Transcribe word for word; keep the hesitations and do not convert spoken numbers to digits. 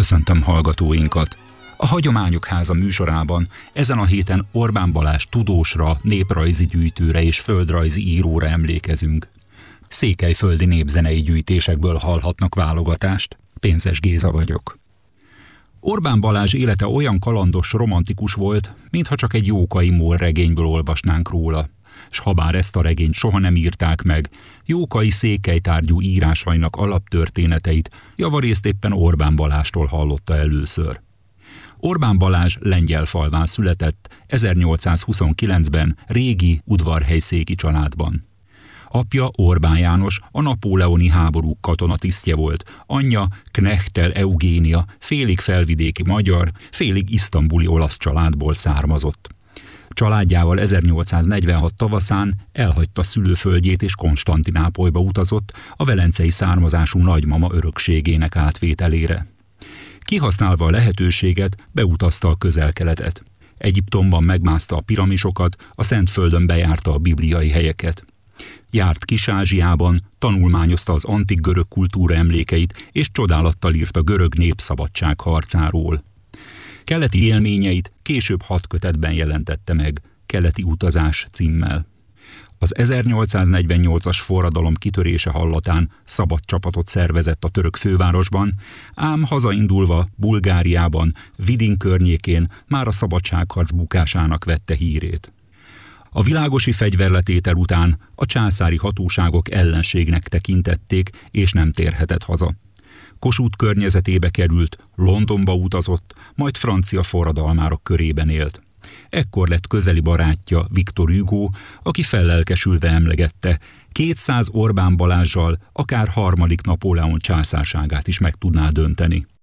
Köszöntöm hallgatóinkat! A Hagyományok Háza műsorában ezen a héten Orbán Balázs tudósra, néprajzi gyűjtőre és földrajzi íróra emlékezünk. Székelyföldi népzenei gyűjtésekből hallhatnak válogatást. Pénzes Géza vagyok. Orbán Balázs élete olyan kalandos, romantikus volt, mintha csak egy Jókai Mór regényből olvasnánk róla. S habár ezt a regényt soha nem írták meg, Jókai székelytárgyú írásainak alaptörténeteit javarészt éppen Orbán Balázstól hallotta először. Orbán Balázs Lengyelfalván született ezernyolcszázhuszonkilencben régi udvarhelyszéki családban. Apja Orbán János a napóleoni háborúk katonatisztje volt, anyja Knechtel Eugénia félig felvidéki magyar, félig isztambuli olasz családból származott. Családjával ezernyolcszáznegyvenhat tavaszán elhagyta szülőföldjét és Konstantinápolyba utazott a velencei származású nagymama örökségének átvételére. Kihasználva a lehetőséget, beutazta a Közel-Keletet. Egyiptomban megmászta a piramisokat, a Szentföldön bejárta a bibliai helyeket. Járt Kis-Ázsiában, tanulmányozta az antik görög kultúra emlékeit, és csodálattal írt a görög nép szabadságharcáról. Keleti élményeit később hat kötetben jelentette meg, Keleti utazás címmel. Az ezernyolcszáznegyvennyolcas forradalom kitörése hallatán szabad csapatot szervezett a török fővárosban, ám hazaindulva Bulgáriában, Vidin környékén már a szabadságharc bukásának vette hírét. A világosi fegyverletétel után a császári hatóságok ellenségnek tekintették, és nem térhetett haza. Kossuth környezetébe került, Londonba utazott, majd francia forradalmárok körében élt. Ekkor lett közeli barátja Victor Hugo, aki fellelkesülve emlegette, kétszáz Orbán Balázssal akár harmadik Napóleon császárságát is meg tudná dönteni.